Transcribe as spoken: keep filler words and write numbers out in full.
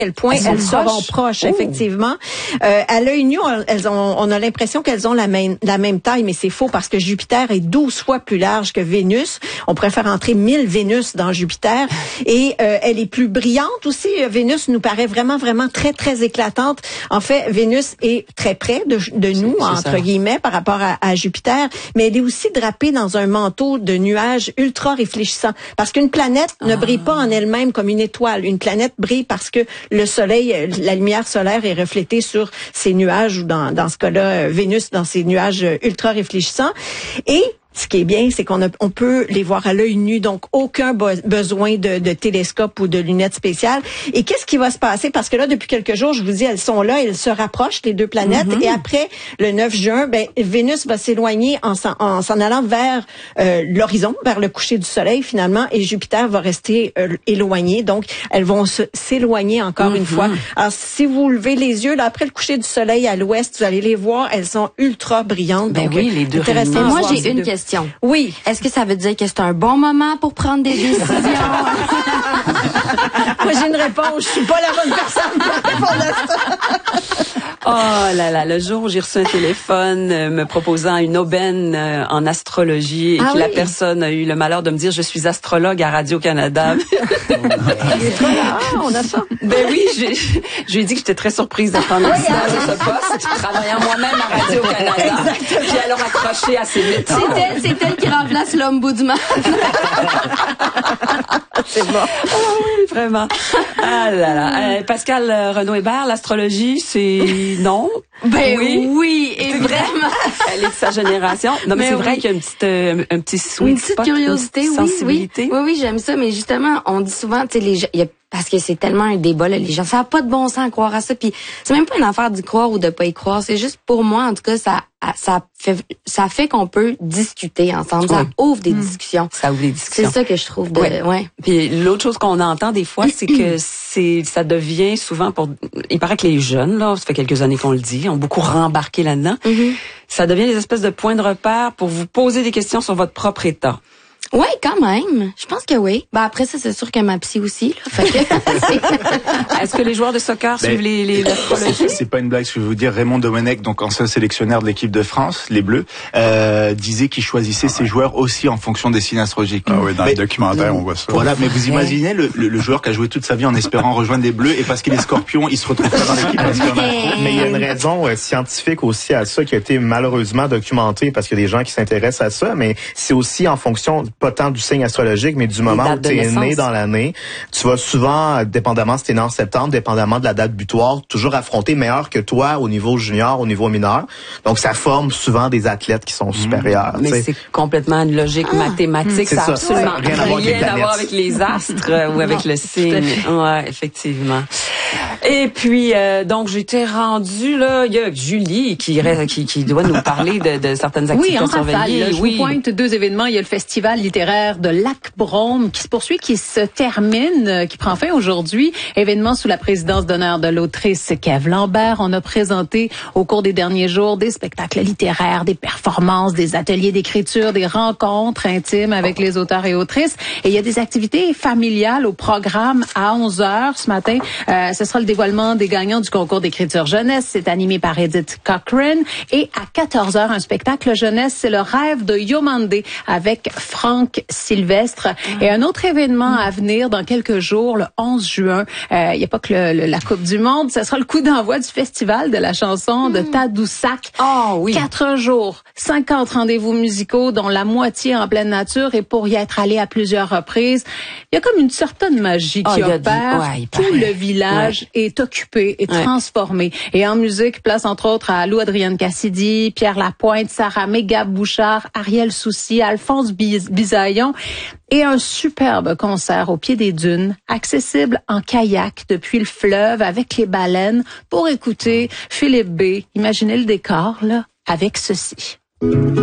quel point elles, elles seront proches, oh. effectivement. Euh, à l'œil nu, elles ont, on a l'impression qu'elles ont la même, la même taille, mais c'est faux parce que Jupiter est douze fois plus large que Vénus. On préfère entrer mille Vénus dans Jupiter. Et euh, elle est plus brillante aussi. Vénus nous paraît vraiment, vraiment très, très éclatante. En fait, Vénus est très près de, de nous, c'est, c'est entre ça. guillemets, par rapport à, à Jupiter, mais elle est aussi drapée dans un manteau de nuages ultra réfléchissants. Parce qu'une planète ah. ne brille pas en elle-même comme une étoile. Une planète brille parce que le soleil, la lumière solaire est reflétée sur ces nuages, ou dans, dans ce cas-là, Vénus, dans ces nuages ultra réfléchissants. Et ce qui est bien, c'est qu'on a, on peut les voir à l'œil nu, donc aucun be- besoin de, de télescope ou de lunettes spéciales. Et qu'est-ce qui va se passer? Parce que là, depuis quelques jours, je vous dis, elles sont là, elles se rapprochent, les deux planètes. Mm-hmm. Et après, le neuf juin, ben, Vénus va s'éloigner en s'en, en s'en allant vers euh, l'horizon, vers le coucher du soleil, finalement, et Jupiter va rester euh, éloigné. Donc, elles vont se, s'éloigner encore mm-hmm. une fois. Alors, si vous levez les yeux, là, après le coucher du soleil à l'ouest, vous allez les voir, elles sont ultra brillantes. Ben donc, oui, les deux. Mais moi, j'ai une question. Oui. Est-ce que ça veut dire que c'est un bon moment pour prendre des décisions? Moi, j'ai une réponse. Je suis pas la bonne personne pour répondre à ça. Oh là là, le jour où j'ai reçu un téléphone euh, me proposant une aubaine euh, en astrologie et ah que oui. la personne a eu le malheur de me dire je suis astrologue à Radio-Canada. Ah, on a ça. Ben oui, j'ai, je lui ai dit que j'étais très surprise d'apprendre oui, ce poste, travaillant moi-même à Radio-Canada. Puis elle a raccroché à ses méthodes. C'est elle, c'est elle qui remplace l'ombudsman. C'est bon. Oh oui, vraiment. Ah là là. Euh, Pascal Renaud-Hébert, l'astrologie, c'est non. Ben oui, oui et vraiment. Elle est de sa génération. Non, mais, mais c'est oui. vrai qu'il y a une petite, euh, un petit sweet une petite spot, curiosité, une oui, sensibilité. oui, oui, oui, j'aime ça. Mais justement, on dit souvent, tu sais, les, il y a parce que c'est tellement un débat, là, les gens, ça n'a pas de bon sens à croire à ça. Puis c'est même pas une affaire d'y croire ou de pas y croire. C'est juste pour moi, en tout cas, ça, ça fait, ça fait qu'on peut discuter ensemble. Oui. Ça ouvre des mmh. discussions. Ça ouvre des discussions. C'est ça que je trouve de, ouais. ouais. Puis l'autre chose qu'on entend des fois, c'est que c'est, ça devient souvent pour, il paraît que les jeunes, là, ça fait quelques années qu'on le dit, ont beaucoup rembarqué là-dedans. Mmh. Ça devient des espèces de points de repère pour vous poser des questions sur votre propre état. Oui, quand même. Je pense que oui. Ben après ça, c'est sûr que ma psy aussi. Là. Fait que Est-ce que les joueurs de soccer ben, suivent les, les l'astrologie? C'est pas une blague, je vais vous dire. Raymond Domenech, donc ancien sélectionneur de l'équipe de France, les Bleus, euh, disait qu'il choisissait ah ouais. ses joueurs aussi en fonction des signes astrologiques. Ah oui, dans mais, le documentaire, on voit ça. Voilà, mais vous imaginez le, le, le joueur qui a joué toute sa vie en espérant rejoindre les Bleus et parce qu'il est Scorpion, il se retrouve pas dans l'équipe parce qu'il y en a trop. Mais il y a une raison euh, scientifique aussi à ça qui a été malheureusement documentée parce qu'il y a des gens qui s'intéressent à ça, mais c'est aussi en fonction pas tant du signe astrologique, mais du moment où tu es né dans l'année. Tu vas souvent, dépendamment si tu es né en septembre, dépendamment de la date butoir, toujours affronter meilleur que toi au niveau junior, au niveau mineur. Donc, ça forme souvent des athlètes qui sont mmh. supérieurs. Mais t'sais. c'est complètement une logique ah, mathématique. Ça n'a absolument ouais. rien, rien à voir avec les astres ou avec non, le signe. Ouais, effectivement. Et puis, euh, donc, j'étais rendue, là, il y a Julie qui, qui, qui doit nous parler de, de certaines activités oui, en surveillées. Rafale, je oui, je vous pointe deux événements. Il y a le festival littéraire de Lac-Brome qui se poursuit, qui se termine, qui prend fin aujourd'hui. Événement sous la présidence d'honneur de l'autrice Kev Lambert. On a présenté au cours des derniers jours des spectacles littéraires, des performances, des ateliers d'écriture, des rencontres intimes avec les auteurs et autrices. Et il y a des activités familiales au programme à onze heures ce matin. Euh, ce sera le dévoilement des gagnants du concours d'écriture jeunesse. C'est animé par Edith Cochrane. Et à quatorze heures, un spectacle jeunesse, c'est le rêve de Yomande avec Franck Sylvestre. Et un autre événement à venir dans quelques jours, le onze juin. Il euh, n'y a pas que le, le, la Coupe du Monde. Ce sera le coup d'envoi du festival de la chanson de Tadoussac. Oh oui. Quatre jours, cinquante rendez-vous musicaux, dont la moitié en pleine nature. Et pour y être allé à plusieurs reprises, il y a comme une certaine magie qui oh, opère. Ouais, tout le village ouais. est occupé et ouais. transformé. Et en musique, place entre autres à Lou Adrienne Cassidy, Pierre Lapointe, Sarah Mégab Bouchard, Ariel Soucy, Alphonse Bisaillon. Et un superbe concert au pied des dunes, accessible en kayak depuis le fleuve avec les baleines pour écouter Philippe B. Imaginez le décor, là, avec ceci.